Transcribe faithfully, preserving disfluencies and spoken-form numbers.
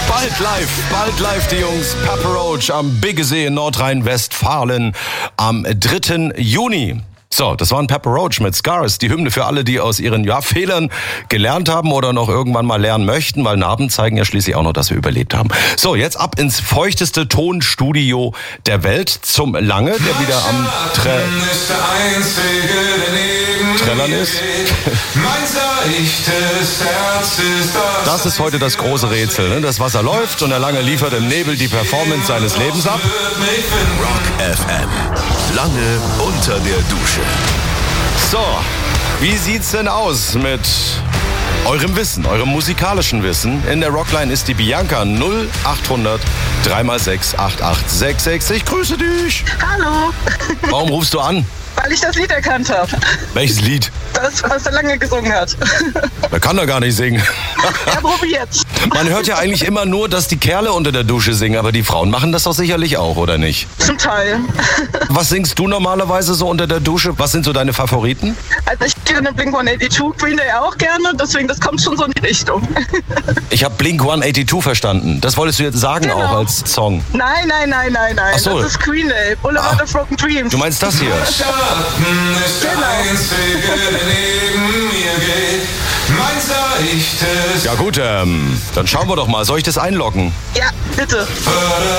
Bald live, bald live die Jungs Papa Roach am Biggesee in Nordrhein-Westfalen am dritten Juni. So, das waren Papa Roach mit Scars, die Hymne für alle, die aus ihren ja, Fehlern gelernt haben oder noch irgendwann mal lernen möchten, weil Narben zeigen ja schließlich auch noch, dass wir überlebt haben. So, jetzt ab ins feuchteste Tonstudio der Welt zum Lange, der wieder am Tre- Trellern ist. Das ist heute das große Rätsel. Ne? Das Wasser läuft und der Lange liefert im Nebel die Performance seines Lebens ab. Rock F M. Lange unter der Dusche. So, wie sieht's denn aus mit eurem Wissen, eurem musikalischen Wissen? In der Rockline ist die Bianca null achthundert drei mal sechs acht acht sechs sechs. Ich grüße dich. Hallo. Warum rufst du an? Weil ich das Lied erkannt habe. Welches Lied? Das, was der Lange gesungen hat. Der kann doch gar nicht singen. Er probiert. Man hört ja eigentlich immer nur, dass die Kerle unter der Dusche singen, aber die Frauen machen das doch sicherlich auch, oder nicht? Zum Teil. Was singst du normalerweise so unter der Dusche? Was sind so deine Favoriten? Also ich gehe in Blink hundertzweiundachtzig, Green Day auch gerne, deswegen das kommt schon so in die Richtung. Ich habe Blink hundertachtzig verstanden. Das wolltest du jetzt sagen Genau. auch als Song. Nein, nein, nein, nein, nein. Ach so. Das ist Green Day, Boulevard Ah. of Broken Dreams. Du meinst das hier? Ist der Einzige, der neben mir geht. Mein seichtes. Ja gut, ähm, dann schauen wir doch mal. Soll ich das einloggen? Ja, bitte.